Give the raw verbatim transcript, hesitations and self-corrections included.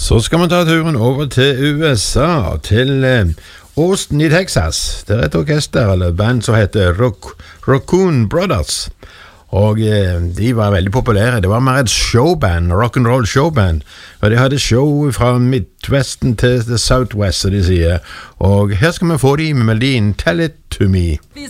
Så skal vi ta turen over til U S A, til eh, Austin i Texas. Det er et orkester, eller band som heter Rock, Raccoon Brothers. Og eh, de var veldig populære. Det var mer et showband, rock'n'roll showband. Og de hadde show fra Midwesten til the Southwest, som de sier. Og her skal vi få de med melodien Tell It To Me.